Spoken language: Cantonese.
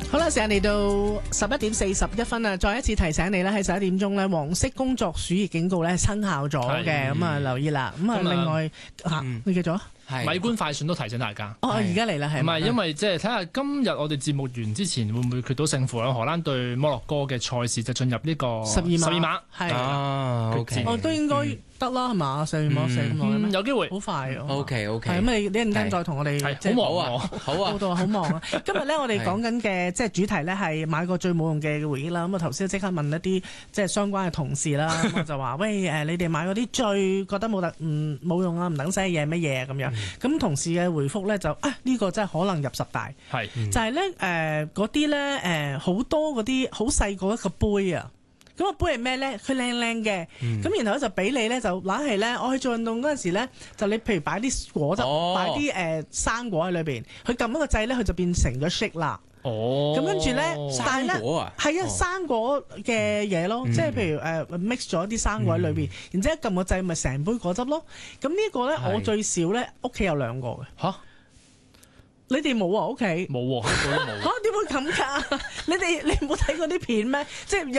好啦，時間嚟到11:41啊！再一次提醒你咧，喺11點鐘咧，黃色工作暑熱警告咧生效咗嘅，咁啊留意啦。咁啊，另外你繼續啊。 米官快訊都提醒大家。 而家嚟啦，係咪？ 唔係，因為即係睇下今日我哋節目完之前會唔會決到勝負啦？荷蘭對摩洛哥嘅賽事就進入呢個12碼。係 ，OK，都應該得啦，係嘛？12碼射咁耐咩？ 有機會， 好快啊 OK， 係咁，你一陣間再同我哋好忙啊， 好啊， 報道好忙啊！今日咧，我哋講緊嘅即係主題咧係買過最冇用嘅回憶啦。咁啊，頭先即刻問一啲即係相關嘅同事啦，咁我就話：喂，你哋買嗰啲最覺得冇用啊，唔等使嘢乜嘢咁樣？咁同事嘅回覆咧就呢個真係可能入10大，就係咧嗰啲咧好多嗰啲好細個一個杯啊，咁個杯係咩咧？佢靚靚嘅，咁然後咧就俾你咧就硬係咧，我去做運動嗰陣時咧，就你譬如擺啲果汁，擺啲生果喺裏邊，佢撳一個掣咧，佢就變成咗 shake 啦。咁跟住咧，但係咧係生果嘅嘢咯，即係譬如mix 咗啲生果喺裏邊，然之後一撳個掣咪成杯果汁咯。咁呢個咧我最少咧屋企有2個嘅。嚇！你哋冇啊？屋企冇喎，一個都冇。 點會咁㗎？你冇睇過啲片咩？即係